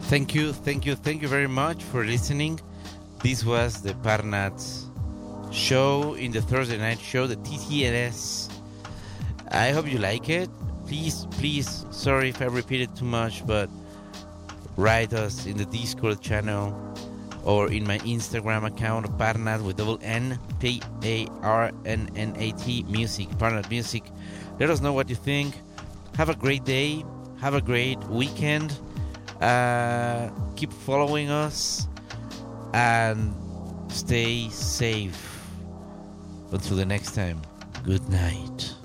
Thank you very much for listening. This was the Parnats show in the Thursday night show, the TTNS. I hope you like it. Please, sorry if I repeated too much, but write us in the Discord channel or in my Instagram account, Parnat with double N, Parnnat music, Parnat music. Let us know what you think. Have a great day. Have a great weekend. Keep following us and stay safe. Until the next time, good night.